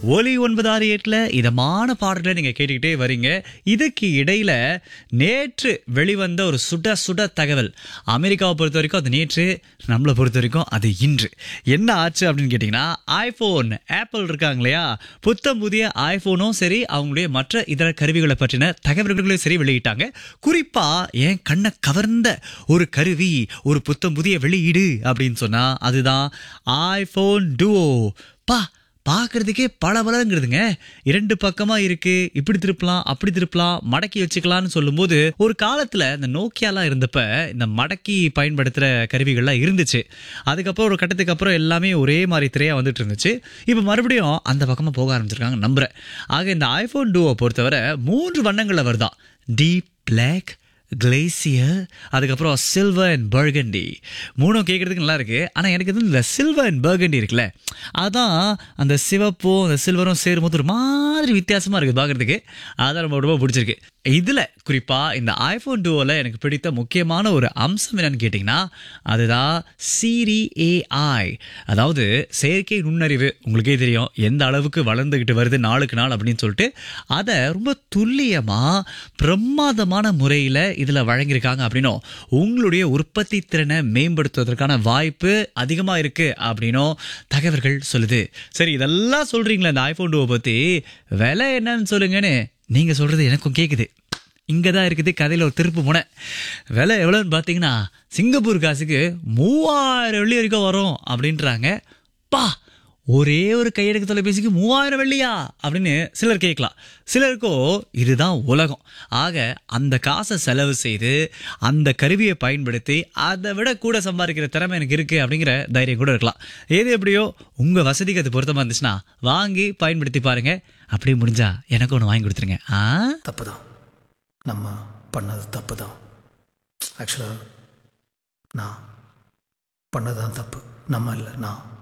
ஒலி 968 இதமான பாடல்களை நீங்க கேட்டுக்கிட்டே வரீங்க. இதுக்கு இடையில நேற்று வெளிவந்த ஒரு சுட சுட தகவல். அமெரிக்காவை பொறுத்த வரைக்கும் அது நேற்று, நம்மளை பொறுத்த வரைக்கும் அது இன்று. என்ன ஆச்சு அப்படின்னு கேட்டீங்கன்னா, ஐபோன் ஆப்பிள் இருக்காங்க இல்லையா, புத்தம் புதிய ஐபோனும் சரி, அவங்களுடைய மற்ற இதர கருவிகளை பற்றின தகவல்களையும் சரி வெளியிட்டாங்க. குறிப்பா என் கண்ணை கவர்ந்த ஒரு கருவி, ஒரு புத்தம் புதிய வெளியீடு அப்படின்னு சொன்னா அதுதான் ஐபோன் டுவோ. பார்க்கறதுக்கே பலபலங்கிறதுங்க. 2 பக்கமா இருக்கு, இப்படி திருப்பலாம் அப்படி திருப்பலாம், மடக்கி வச்சுக்கலாம்னு சொல்லும்போது, ஒரு காலத்துல இந்த நோக்கியாலாம் இருந்தப்ப இந்த மடக்கி பயன்படுத்துற கருவிகள்லாம் இருந்துச்சு. அதுக்கப்புறம் ஒரு கட்டத்துக்கு அப்புறம் எல்லாமே ஒரே மாதிரி திரையா வந்துட்டு இருந்துச்சு. இப்ப மறுபடியும் அந்த பக்கமா போக ஆரம்பிச்சிருக்காங்க நம்புறேன். ஆக இந்த ஐபோன் டுவோ பொறுத்தவரை 3 வண்ணங்கள்ல வருதான். டீப் பிளாக், கிளேசியர், அதுக்கப்புறம் சில்வர் அண்ட் பர்கண்டி. மூணும் கேட்கறதுக்கு நல்லா இருக்கு. ஆனா எனக்கு வந்து இந்த சில்வர் அண்ட் பர்கண்டி இருக்குல்ல, அதான் அந்த சிவப்பும் அந்த சில்வரும் சேரும்போது ஒரு மாதிரி வித்தியாசமா இருக்கு பார்க்கறதுக்கு. அதான் ரொம்ப ரொம்ப பிடிச்சிருக்கு. இதுல குறிப்பா இந்த ஐபோன் டுவோல எனக்கு பிடித்த முக்கியமான ஒரு அம்சம் என்னன்னு கேட்டீங்கன்னா, அதுதான் சிரி ஏஐ. அதாவது செயற்கை நுண்ணறிவு. உங்களுக்கே தெரியும் எந்த அளவுக்கு வளர்ந்துகிட்டு வருது நாளுக்கு நாள் அப்படின்னு சொல்லிட்டு, அதை ரொம்ப துல்லியமா பிரமாதமான முறையில இதுல வழங்கியிருக்காங்க. அப்படின்னும் உங்களுடைய உற்பத்தி திறனை மேம்படுத்துவதற்கான வாய்ப்பு அதிகமா இருக்கு அப்படின்னும் தகவல்கள் சொல்லுது. சரி, இதெல்லாம் சொல்றீங்களா இந்த ஐபோன் டுவோ பத்தி, விலை என்னன்னு சொல்லுங்கன்னு நீங்க சொல்றது எனக்கும் கேக்குது. இங்கதான் இருக்குது கதையில ஒரு திருப்பு முனை. விலை எவ்வளவுன்னு பாத்தீங்கன்னா, சிங்கப்பூர் காசுக்கு 3000 வெள்ளி வரைக்கும் வரும் அப்படின்றாங்க. பா, ஒரே ஒரு கையெடுக்க தொலைபேசிக்கு 3000 வெள்ளியா அப்படின்னு சிலர் கேட்கலாம். சிலருக்கோ இதுதான் உலகம். ஆக அந்த காசை செலவு செய்து அந்த கருவியை பயன்படுத்தி அதை விட கூட சம்பாதிக்கிற திறமை எனக்கு இருக்கு அப்படிங்கிற தைரியம் கூட இருக்கலாம். ஏது எப்படியோ உங்க வசதிக்கு அது பொருத்தமா இருந்துச்சுன்னா வாங்கி பயன்படுத்தி பாருங்க. அப்படியே முடிஞ்சா எனக்கு ஒன்று வாங்கி கொடுத்துருங்க. தப்புதான், நம்ம பண்ணது தப்பு தான். ஆக்சுவலாக நான் பண்ணதான் தப்பு, நம்ம இல்லை நான்.